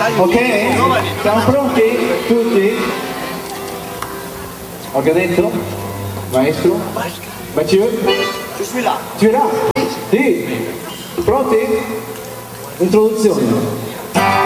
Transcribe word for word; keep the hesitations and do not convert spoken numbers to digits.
Ok? Siamo pronti? Tutti? Organetto? Maestro? Mathieu? Je suis là. Tu es là? Sì? Pronti? Introduzione.